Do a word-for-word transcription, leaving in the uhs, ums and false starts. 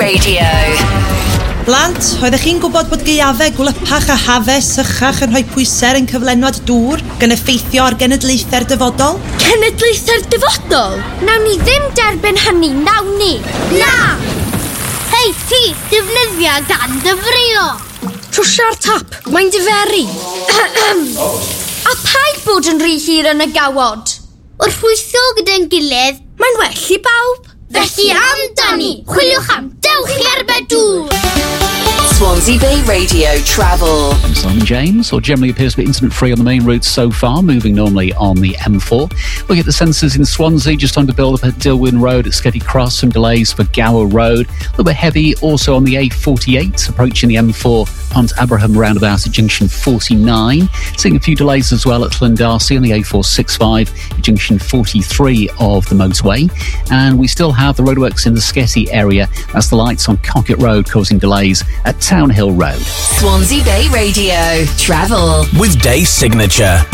Radio. Blant, oeddech chi'n gwybod bod gaeafau gwlypach a hafau sychach yn rhoi pwyser yn cyflenwad dŵr gan effeithio ar genedlaethau'r dyfodol? Cenedlaethau'r dyfodol? Nawn ni ddim derbyn hynny, nawn ni! Na! Hei ti, defnyddio gan dyfrio! Trwsia'r tap, mae'n diferu. A paid bod yn rhy hir yn y gawod. Wrth weithio gyda'n gilydd, mae'n well i bawb. Felly amdani, chwiliwch am dewch i'r bedw! Swansea Bay Radio Travel. I'm Simon James, or generally appears to be incident-free on the main route so far, moving normally on the M four. We'll get the sensors in Swansea, just time to build up at Dilwyn Road at Sketty Cross, some delays for Gower Road. A little bit heavy also on the A forty-eight, approaching the M four, Pont Abraham roundabout at junction forty-nine. Seeing a few delays as well at Llandarcy on the A four sixty-five, at junction forty-three of the motorway. And we still have the roadworks in the Sketty area. That's the lights on Cockett Road causing delays at Townhill Road. Swansea Bay Radio Travel. With Day Signature.